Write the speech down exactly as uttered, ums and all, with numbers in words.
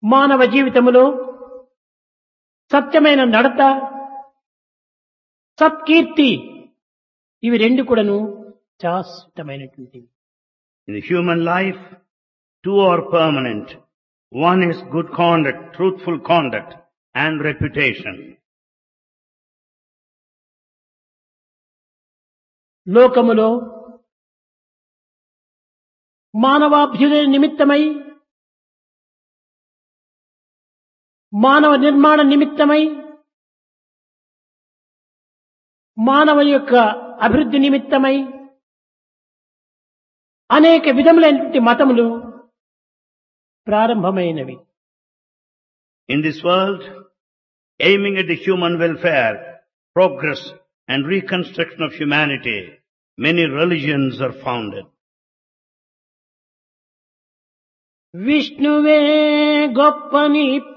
మానవ జీవితములో సత్యమైన నడత, సత్కీర్తి ఇవి రెండు కూడాను శాశ్వతమైనటువంటివి. In the human life, two are permanent. One is good conduct, truthful conduct, and reputation. లోకములో మానవాభ్యుదయ నిమిత్తమై, మానవ నిర్మాణ నిమిత్తమై, మానవ యొక్క అభివృద్ధి నిమిత్తమై అనేక విధములైనటువంటి మతములు ప్రారంభమైనవి. In this world, aiming at the human welfare, progress, and reconstruction of humanity, many religions are founded. విష్ణువే గొప్పని